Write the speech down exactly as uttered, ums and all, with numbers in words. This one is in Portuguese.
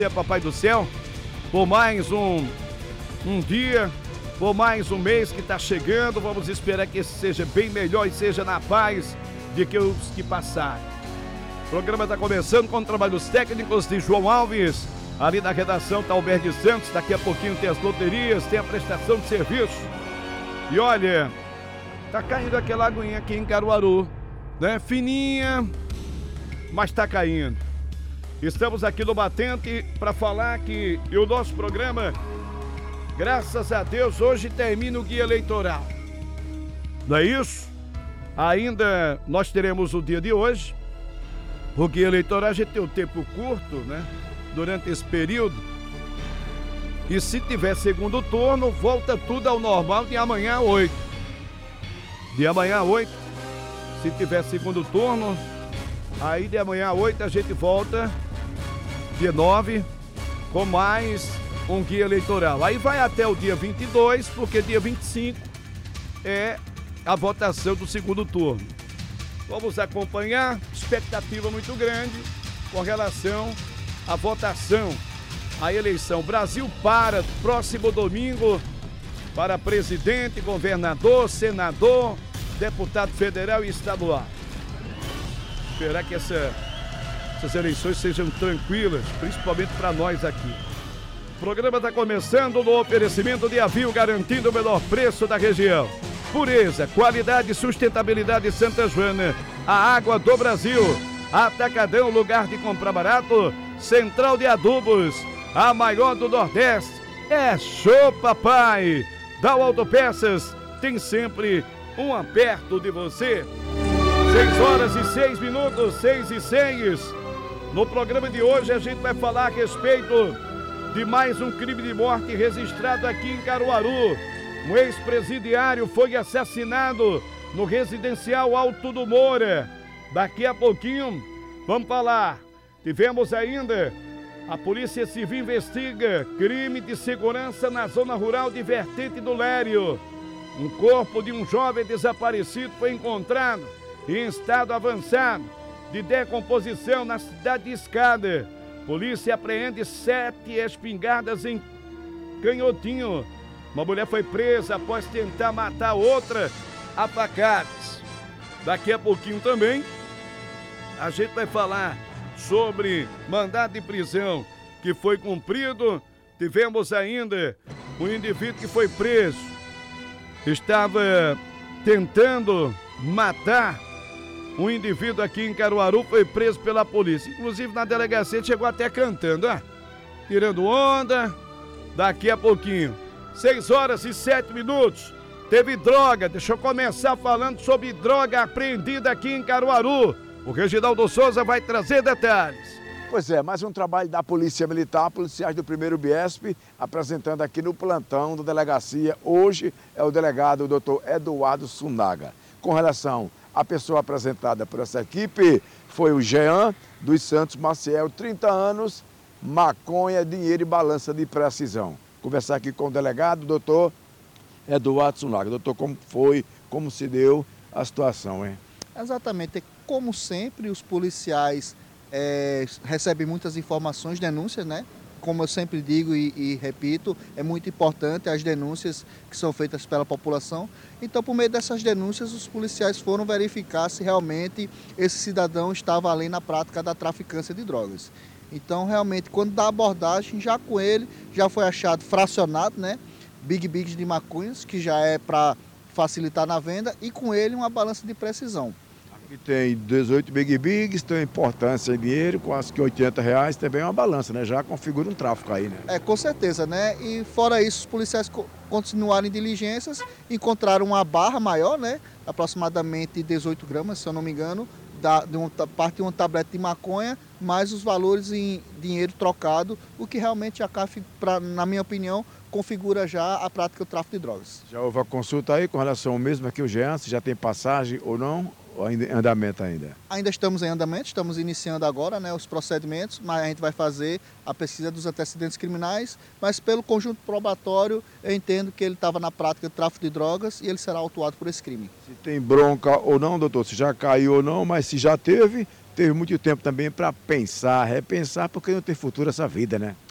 Papai do Céu, por mais um, um dia, por mais um mês que está chegando. Vamos esperar que esse seja bem melhor e seja na paz de que os que passaram. O programa está começando com trabalhos técnicos de João Alves. Ali na redação está Alberto Santos. Daqui a pouquinho tem as loterias, tem a prestação de serviço. E olha, tá caindo aquela aguinha aqui em Caruaru, né? Fininha, mas tá caindo. Estamos aqui no Batente para falar que o nosso programa, graças a Deus, hoje termina o guia eleitoral. Não é isso? Ainda nós teremos o dia de hoje. O guia eleitoral a gente tem um tempo curto, né? Durante esse período. E se tiver segundo turno, volta tudo ao normal de amanhã às oito. De amanhã às oito. Se tiver segundo turno, aí de amanhã às oito a gente volta dia nove, com mais um guia eleitoral. Aí vai até o dia vinte e dois, porque dia vinte e cinco é a votação do segundo turno. Vamos acompanhar, expectativa muito grande com relação à votação, à eleição. Brasil para próximo domingo para presidente, governador, senador, deputado federal e estadual. Esperar que essa essas eleições sejam tranquilas, principalmente para nós aqui. O programa está começando no oferecimento de Avil, garantindo o menor preço da região. Pureza, qualidade e sustentabilidade Santa Joana, a água do Brasil. Atacadão, lugar de comprar barato. Central de Adubos, a maior do Nordeste. É show, papai! Dal Autopeças tem sempre um perto de você. Seis horas e seis minutos, seis e seis. No programa de hoje a gente vai falar a respeito de mais um crime de morte registrado aqui em Caruaru. Um ex-presidiário foi assassinado no residencial Alto do Moura. Daqui a pouquinho vamos falar. Tivemos ainda a Polícia Civil investiga crime de segurança na zona rural de Vertente do Lério. Um corpo de um jovem desaparecido foi encontrado em estado avançado de decomposição na cidade de Escada. Polícia apreende sete espingardas em Canhotinho. Uma mulher foi presa após tentar matar outra a facadas. Daqui a pouquinho também a gente vai falar sobre mandado de prisão que foi cumprido. Tivemos ainda um indivíduo que foi preso. Estava tentando matar um indivíduo aqui em Caruaru, foi preso pela polícia. Inclusive na delegacia chegou até cantando, ah, tirando onda. Daqui a pouquinho, seis horas e sete minutos, teve droga. Deixa eu começar falando sobre droga apreendida aqui em Caruaru. O Reginaldo Souza vai trazer detalhes. Pois é, mais um trabalho da Polícia Militar, policiais do primeiro Biesp, apresentando aqui no plantão da delegacia. Hoje é o delegado, o doutor Eduardo Sunaga. Com relação à pessoa apresentada por essa equipe, foi o Jean dos Santos Maciel, trinta anos, maconha, dinheiro e balança de precisão. Conversar aqui com o delegado, doutor Eduardo Sunaga. Doutor, como foi, como se deu a situação, hein? Exatamente. Como sempre, os policiais é, recebem muitas informações, denúncias, né? Como eu sempre digo e, e repito, é muito importante as denúncias que são feitas pela população. Então, por meio dessas denúncias, os policiais foram verificar se realmente esse cidadão estava além na prática da traficância de drogas. Então, realmente, quando dá abordagem, já com ele, já foi achado fracionado, né? Big Bigs de maconhas, que já é para facilitar na venda, e com ele uma balança de precisão. Aqui tem dezoito Big Bigs, tem importância em dinheiro, quase que oitenta reais, também é uma balança, né? Já configura um tráfico aí, né? É, com certeza, né? E fora isso, os policiais continuaram em diligências, encontraram uma barra maior, né? Aproximadamente dezoito gramas, se eu não me engano, da, de uma parte de uma tablete de maconha, mais os valores em dinheiro trocado, o que realmente a C A F, pra, na minha opinião, configura já a prática do tráfico de drogas. Já houve a consulta aí com relação ao mesmo aqui, o Jean, se já tem passagem ou não? Ou ainda em andamento ainda? Ainda estamos em andamento, estamos iniciando agora, né, os procedimentos, mas a gente vai fazer a pesquisa dos antecedentes criminais, mas pelo conjunto probatório eu entendo que ele estava na prática de tráfico de drogas e ele será autuado por esse crime. Se tem bronca ou não, doutor, se já caiu ou não, mas se já teve, teve muito tempo também para pensar, repensar, porque não tem futuro essa vida, né?